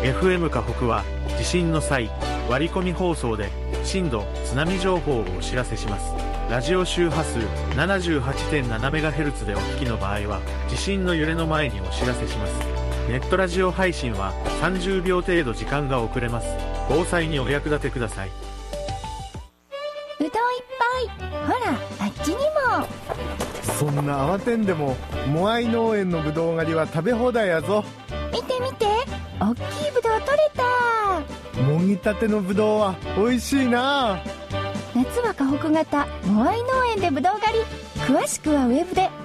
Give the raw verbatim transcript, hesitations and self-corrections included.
エフエム 河北は地震の際、割り込み放送で震度、津波情報をお知らせします。ラジオ周波数 ななじゅうはちてんななメガヘルツ でお聞きの場合は、地震の揺れの前にお知らせします。ネットラジオ配信はさんじゅうびょう程度時間が遅れます。防災にお役立てください。 ぶどういっぱい、ほらあっちにも。 そんな慌てんでも、モアイ農園のぶどう狩りは食べ放題やぞ。 見て見て、おっきいぶどう取れた。 もぎたてのぶどうは美味しいな。 夏は河北型モアイ農園でぶどう狩り。詳しくはウェブで